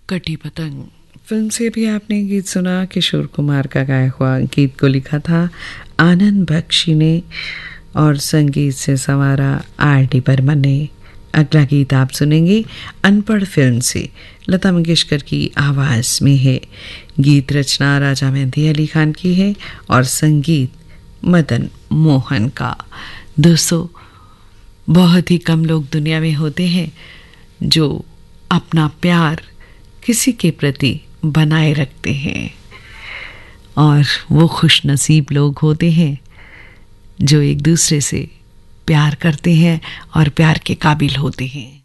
कटी पतंग फिल्म से भी आपने गीत सुना। किशोर कुमार का गाया हुआ गीत को लिखा था आनंद बख्शी ने और संगीत से संवारा R.D. बर्मन ने। अगला गीत आप सुनेंगे अनपढ़ फिल्म से, लता मंगेशकर की आवाज़ में है। गीत रचना राजा मेहंदी अली खान की है और संगीत मदन मोहन का। दोस्तों, बहुत ही कम लोग दुनिया में होते हैं जो अपना प्यार किसी के प्रति बनाए रखते हैं, और वो खुशनसीब लोग होते हैं जो एक दूसरे से प्यार करते हैं और प्यार के काबिल होते हैं।